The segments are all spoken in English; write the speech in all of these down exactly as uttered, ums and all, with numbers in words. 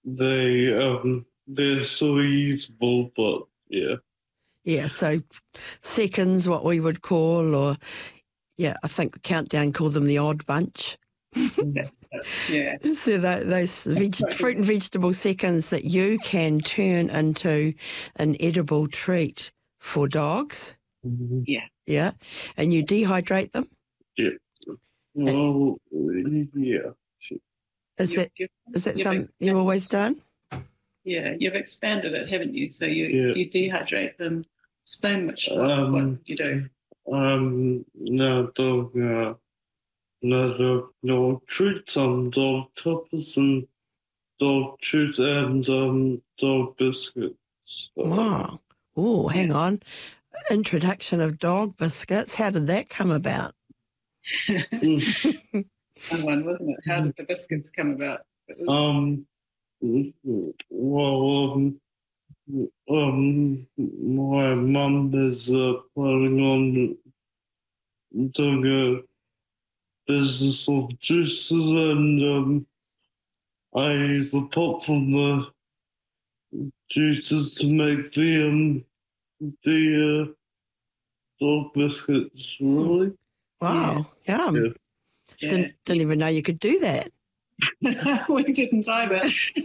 they um they're so usable, but yeah. Yeah, so seconds, what we would call, or yeah, I think the Countdown called them the odd bunch. That's, that's, yeah. So that, those veg- fruit and vegetable seconds that you can turn into an edible treat for dogs. Yeah. Yeah, and you dehydrate them. Yeah. Well, yeah. Is You've- that you've- is that you've something you've always done? Yeah, you've expanded it, haven't you? So you, Yeah. you dehydrate them. Explain which, what, Um, what you do. Um, no dog, uh, no dog, dog treats, um, dog toppers and dog treats and um, dog biscuits. Wow. Oh, hang on. Introduction of dog biscuits. How did that come about? Fun one, wasn't it? How did the biscuits come about? It was- Um, well, um, um, my mum is uh, planning on doing a business of juices, and um, I use the pop from the juices to make the um, the uh, dog biscuits. Really? Wow. Yum. Yeah. yeah. Didn't, didn't even know you could do that. We didn't either.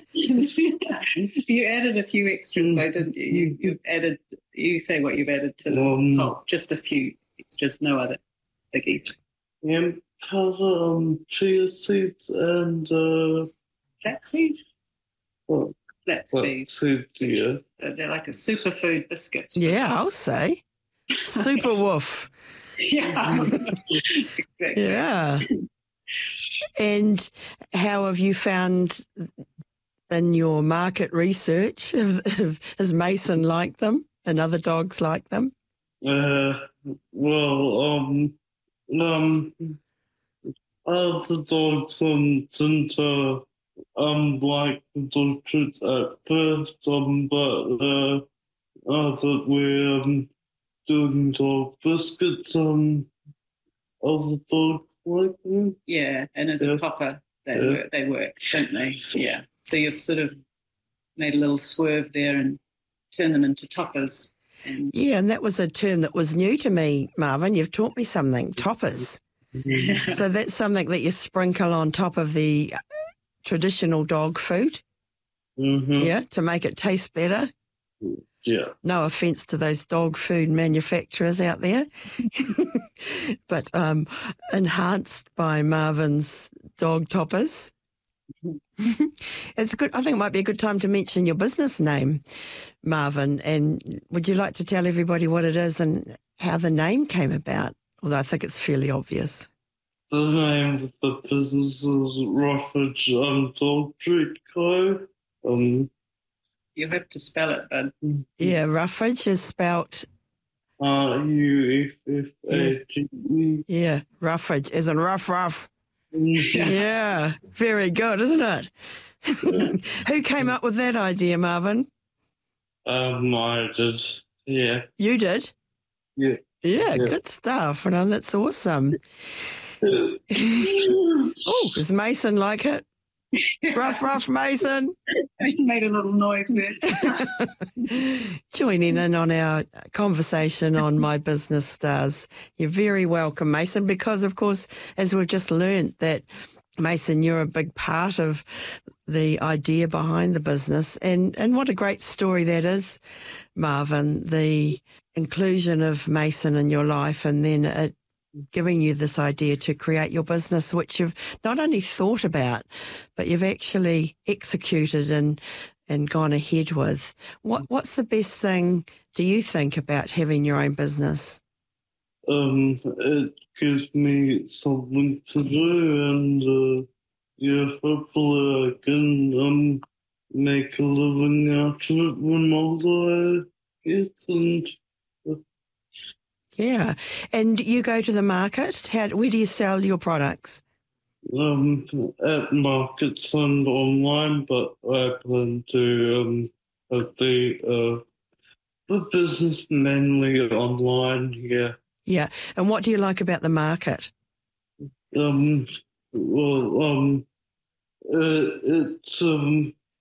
You added a few extras though, didn't you? you? You've added, you say what you've added to the Um, pulp, just a few extras, no other biggies. And um, chia seeds and uh, Flaxseed? what? Flaxseed. Seeds, yeah. Uh, They're like a superfood biscuit. Yeah, I'll say. Super woof. Yeah. Exactly. Yeah. And how have you found in your market research, has Mason liked them and other dogs like them? Uh, well, um, um, other dogs um, didn't uh, um like the dog treats at first, um, but uh, now that we're um, doing dog biscuits, um, other dogs like them. Yeah, and as Yeah. a popper, they Yeah. work, they work, don't they? Yeah. So you've sort of made a little swerve there and turned them into toppers. And Yeah, and that was a term that was new to me, Marvin. You've taught me something, toppers. So that's something that you sprinkle on top of the traditional dog food, Mm-hmm. yeah, to make it taste better. Yeah. No offence to those dog food manufacturers out there, but um, enhanced by Marvin's dog toppers. It's good. I think it might be a good time to mention your business name, Marvin. And would you like to tell everybody what it is and how the name came about? Although I think it's fairly obvious. The name of the business is Ruffage um, Dog Treat Co. Um, you have to spell it, bud. Yeah, Ruffage is spelt, R U F F A G E. yeah, Ruffage as in rough, rough. Yeah, very good, isn't it? Who came up with that idea, Marvin? Um, I did. Yeah. You did? Yeah. Yeah, Yeah. good stuff. No, that's awesome. Oh, does Mason like it? Rough, rough, Mason. He made a little noise there. Joining in on our conversation on My Business Stars. You're very welcome, Mason, because, of course, as we've just learnt that, Mason, you're a big part of the idea behind the business. And, and what a great story that is, Marvin, the inclusion of Mason in your life and then it giving you this idea to create your business, which you've not only thought about, but you've actually executed and and gone ahead with. What What's the best thing, do you think, about having your own business? Um, it gives me something to do, and uh, yeah, hopefully I can um make a living out of it when older I get. And Yeah. And you go to the market. How, where do you sell your products? um, at markets and online, but I plan to um have the uh the business mainly online. Yeah. Yeah. And what do you like about the market? Um. Well. Um. Uh, it's um.